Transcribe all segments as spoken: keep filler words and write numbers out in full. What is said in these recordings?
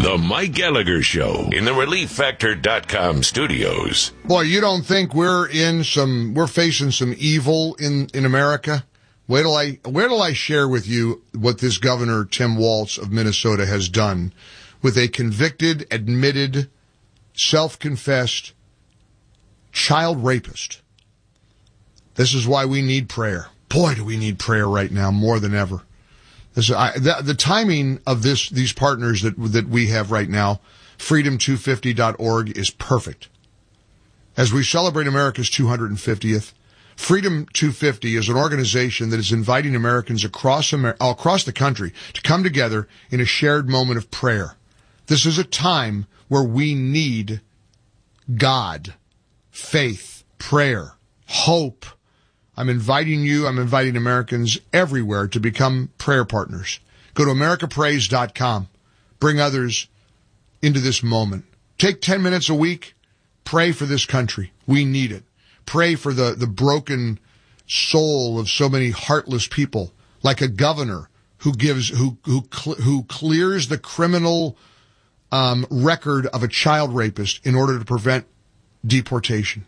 The Mike Gallagher Show in the relief factor dot com studios. Boy, you don't think we're in some, we're facing some evil in, in America? Wait till I, where till I share with you what this Governor Tim Walz of Minnesota has done with a convicted, admitted, self-confessed child rapist. This is why we need prayer. Boy, do we need prayer right now more than ever. This, I, the, the timing of this, these partners that that we have right now, freedom two fifty dot org, is perfect. As we celebrate America's two hundred fiftieth, Freedom two fifty is an organization that is inviting Americans across Amer- across the country to come together in a shared moment of prayer. This is a time where we need God, faith, prayer, hope. I'm inviting you, I'm inviting Americans everywhere to become prayer partners. Go to america prays dot com. Bring others into this moment. Take ten minutes a week. Pray for this country. We need it. Pray for the, the broken soul of so many heartless people, like a governor who gives, who, who, cl- who clears the criminal, um, record of a child rapist in order to prevent deportation.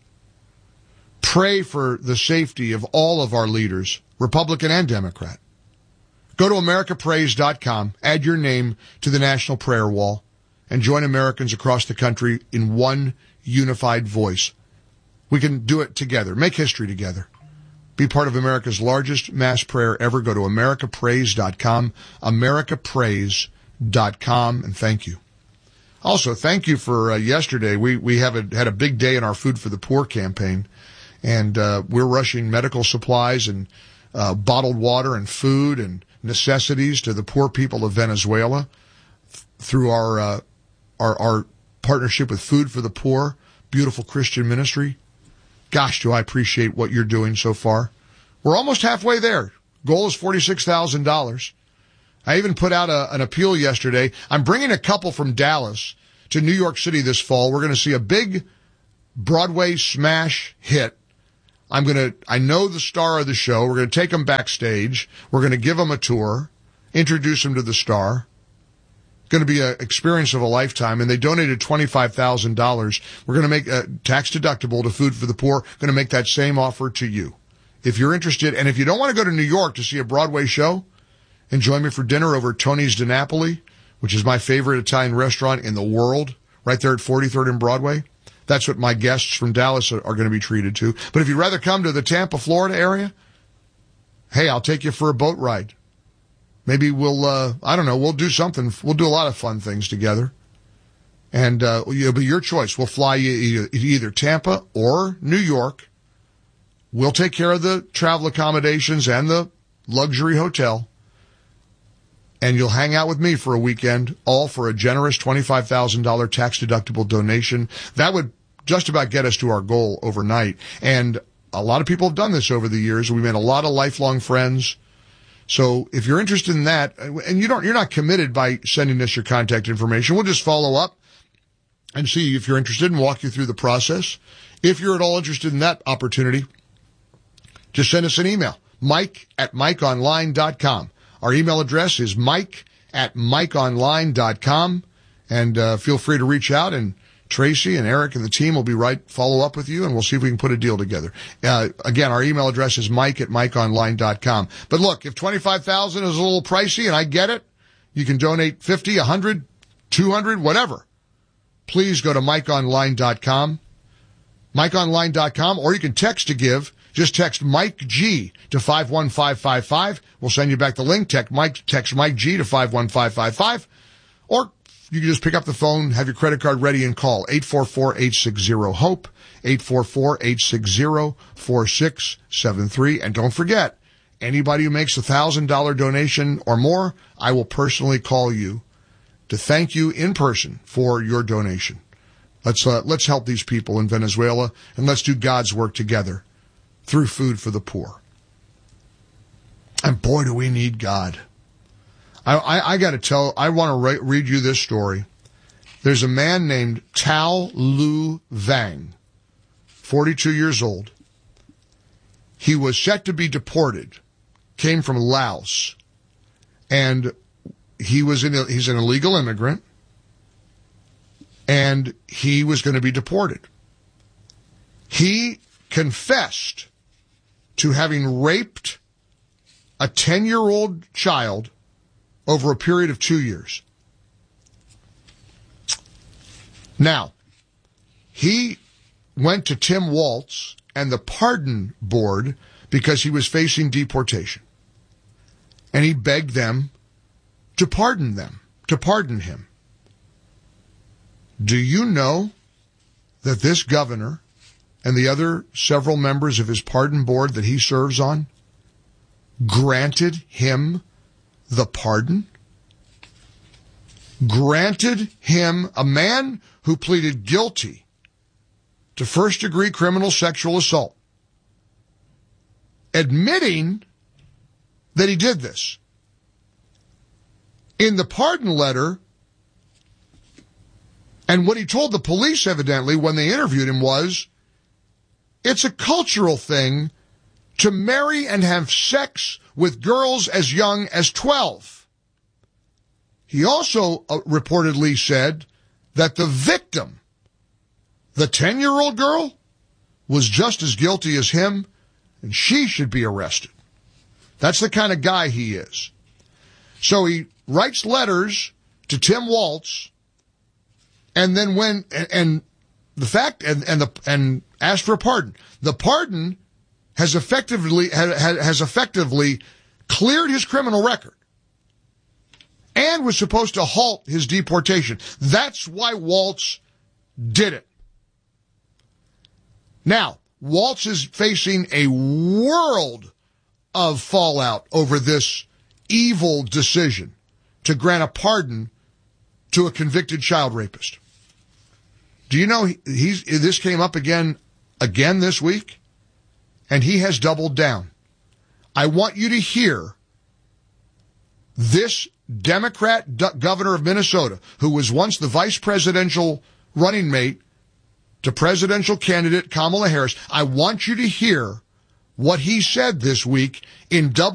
Pray for the safety of all of our leaders, Republican and Democrat. Go to america prays dot com, add your name to the National Prayer Wall, and join Americans across the country in one unified voice. We can do it together. Make history together. Be part of America's largest mass prayer ever. Go to america prays dot com, america prays dot com, and thank you. Also, thank you for uh, yesterday. We we have a, had a big day in our Food for the Poor campaign. And uh, we're rushing medical supplies and uh, bottled water and food and necessities to the poor people of Venezuela th- through our, uh, our our partnership with Food for the Poor, beautiful Christian ministry. Gosh, do I appreciate what you're doing so far. We're almost halfway there. Goal is forty-six thousand dollars. I even put out a, an appeal yesterday. I'm bringing a couple from Dallas to New York City this fall. We're going to see a big Broadway smash hit. I'm going to, I know the star of the show. We're going to take them backstage. We're going to give them a tour, introduce them to the star. It's going to be an experience of a lifetime. And they donated twenty-five thousand dollars. We're going to make a tax deductible to Food for the Poor. Going to make that same offer to you. If you're interested, and if you don't want to go to New York to see a Broadway show, and join me for dinner over at Tony's Di Napoli, which is my favorite Italian restaurant in the world, right there at forty-third and Broadway. That's what my guests from Dallas are, are going to be treated to. But if you'd rather come to the Tampa, Florida area, hey, I'll take you for a boat ride. Maybe we'll, uh, I don't know, we'll do something. We'll do a lot of fun things together. And uh, it'll be your choice. We'll fly you either, either Tampa or New York. We'll take care of the travel accommodations and the luxury hotel. And you'll hang out with me for a weekend, all for a generous twenty-five thousand dollars tax-deductible donation. That would just about get us to our goal overnight. And a lot of people have done this over the years. We made a lot of lifelong friends. So if you're interested in that, and you don't, you're not committed by sending us your contact information, we'll just follow up and see if you're interested and walk you through the process. If you're at all interested in that opportunity, just send us an email, Mike at Mike Online dot com. Our email address is Mike at Mike Online dot com. And uh, feel free to reach out, and Tracy and Eric and the team will be right, follow up with you, and we'll see if we can put a deal together. Uh, again, our email address is Mike at Mike Online dot com. But look, if twenty-five thousand dollars is a little pricey, and I get it, you can donate fifty, one hundred, two hundred, whatever. Please go to Mike Online dot com, Mike Online dot com, or you can text to give. Just text Mike G to five one five five five. We'll send you back the link. Text Mike, text Mike G to five one five five five. Or you can just pick up the phone, have your credit card ready, and call eight four four, eight six zero, HOPE, eight four four, eight six zero, four six seven three. And don't forget, anybody who makes a one thousand dollars donation or more, I will personally call you to thank you in person for your donation. Let's, uh, let's help these people in Venezuela, and let's do God's work together through Food for the Poor. And boy, do we need God. I, I, I got to tell, I want to re- read you this story. There's a man named Tao Lu Vang, forty-two years old. He was set to be deported, came from Laos, and he was in a, he's an illegal immigrant. and he was going to be deported. He confessed to having raped a ten-year-old child over a period of two years. Now, he went to Tim Walz and the pardon board because he was facing deportation. And he begged them to pardon them, to pardon him. Do you know that this governor and the other several members of his pardon board that he serves on granted him the pardon? Granted him, a man who pleaded guilty to first-degree criminal sexual assault, admitting that he did this. In the pardon letter, and what he told the police, evidently, when they interviewed him was, it's a cultural thing to marry and have sex with girls as young as twelve. He also uh, reportedly said that the victim, the ten-year-old girl, was just as guilty as him, and she should be arrested. That's the kind of guy he is. So he writes letters to Tim Walz, and then when and, and the fact and and the and asked for a pardon. The pardon has effectively has, has effectively cleared his criminal record and was supposed to halt his deportation. That's why Walz did it. Now, Walz is facing a world of fallout over this evil decision to grant a pardon to a convicted child rapist. Do you know he, he's this came up again again this week, and he has doubled down. I want you to hear this Democrat d- governor of Minnesota, who was once the vice presidential running mate to presidential candidate Kamala Harris. I want you to hear what he said this week in double